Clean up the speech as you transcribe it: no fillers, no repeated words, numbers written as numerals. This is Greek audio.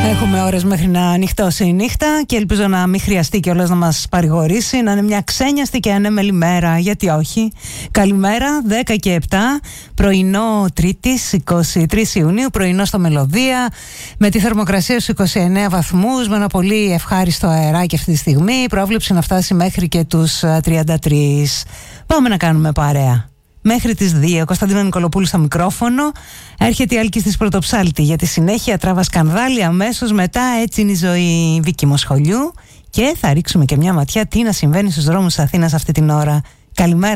Έχουμε ώρες μέχρι να ανοιχτώσει η νύχτα και ελπίζω να μην χρειαστεί κιόλας να μας παρηγορήσει, να είναι μια ξένιαστη και ανέμελη μέρα, γιατί όχι. Καλημέρα, 10 και 7, πρωινό Τρίτης, 23 Ιουνίου, πρωινό στο Μελωδία, με τη θερμοκρασία στους 29 βαθμούς, με ένα πολύ ευχάριστο αεράκι αυτή τη στιγμή, η πρόβλεψη να φτάσει μέχρι και τους 33. Πάμε να κάνουμε παρέα. Μέχρι τις 2, Κωνσταντίνα Νικολοπούλου στο μικρόφωνο. Έρχεται η Άλκης της Πρωτοψάλτη για τη συνέχεια, τράβα σκανδάλι αμέσως μετά. Έτσι είναι η ζωή. Βίκη Μοσχολιού. Και θα ρίξουμε και μια ματιά τι να συμβαίνει στους δρόμους της Αθήνας αυτή την ώρα. Καλημέρα.